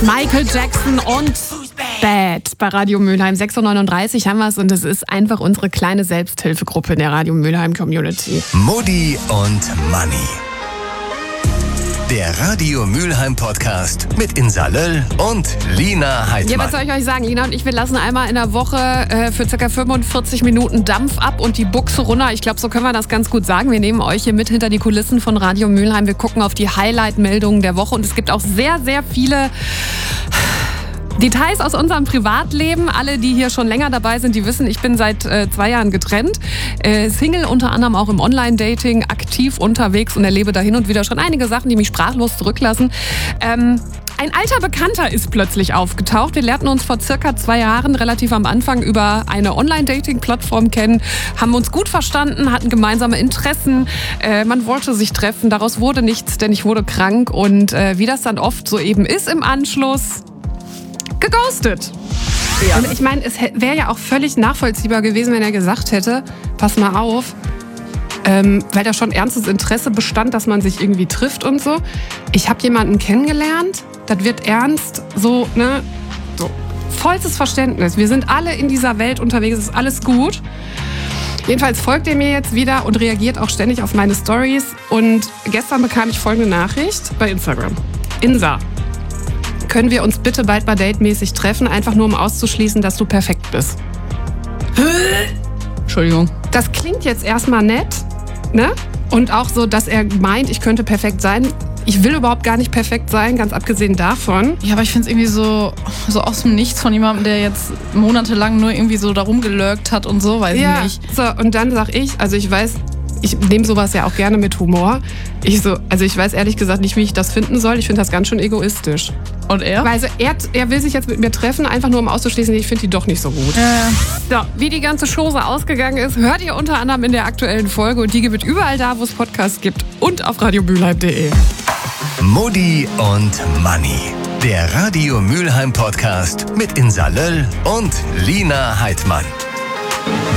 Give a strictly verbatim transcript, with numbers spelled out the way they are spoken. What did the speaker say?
Michael Jackson und Bad bei Radio Mülheim. sechs Uhr neununddreißig haben wir es und es ist einfach unsere kleine Selbsthilfegruppe in der Radio Mülheim Community. Mutti und Manni. Der Radio Mülheim Podcast mit Insa Löll und Lina Heidmann. Ja, was soll ich euch sagen? Lina und ich, wir lassen einmal in der Woche äh, für ca. fünfundvierzig Minuten Dampf ab und die Buchse runter. Ich glaube, so können wir das ganz gut sagen. Wir nehmen euch hier mit hinter die Kulissen von Radio Mülheim. Wir gucken auf die Highlight-Meldungen der Woche und es gibt auch sehr, sehr viele Details aus unserem Privatleben. Alle, die hier schon länger dabei sind, die wissen, ich bin seit äh, zwei Jahren getrennt. Äh, Single, unter anderem auch im Online-Dating, aktiv unterwegs und erlebe da hin und wieder schon einige Sachen, die mich sprachlos zurücklassen. Ähm, ein alter Bekannter ist plötzlich aufgetaucht. Wir lernten uns vor circa zwei Jahren relativ am Anfang über eine Online-Dating-Plattform kennen, haben uns gut verstanden, hatten gemeinsame Interessen. Äh, man wollte sich treffen, daraus wurde nichts, denn ich wurde krank. Und äh, wie das dann oft so eben ist im Anschluss, geghostet. Ja. Und ich meine, es wäre ja auch völlig nachvollziehbar gewesen, wenn er gesagt hätte, pass mal auf, ähm, weil da schon ernstes Interesse bestand, dass man sich irgendwie trifft und so. Ich habe jemanden kennengelernt, das wird ernst, so, ne, so. Vollstes Verständnis. Wir sind alle in dieser Welt unterwegs, ist alles gut. Jedenfalls folgt er mir jetzt wieder und reagiert auch ständig auf meine Stories. Und gestern bekam ich folgende Nachricht bei Instagram. Insa, können wir uns bitte bald mal datemäßig treffen, einfach nur um auszuschließen, dass du perfekt bist. Entschuldigung. Das klingt jetzt erstmal nett, ne? Und auch so, dass er meint, ich könnte perfekt sein. Ich will überhaupt gar nicht perfekt sein, ganz abgesehen davon. Ja, aber ich finde es irgendwie so, so aus dem Nichts von jemandem, der jetzt monatelang nur irgendwie so darum gelurkt hat und so, weiß ja, ich nicht. So, und dann sag ich, also ich weiß, ich nehme sowas ja auch gerne mit Humor. Ich so, also ich weiß ehrlich gesagt nicht, wie ich das finden soll. Ich finde das ganz schön egoistisch. Und er? Weil also er, er will sich jetzt mit mir treffen, einfach nur um auszuschließen, ich finde die doch nicht so gut. Ja. So, wie die ganze Chose ausgegangen ist, hört ihr unter anderem in der aktuellen Folge. Und die gibt es überall da, wo es Podcasts gibt und auf radio mülheim punkt de. Mutti und Manni. Der Radio Mülheim Podcast mit Insa Löll und Lina Heidmann.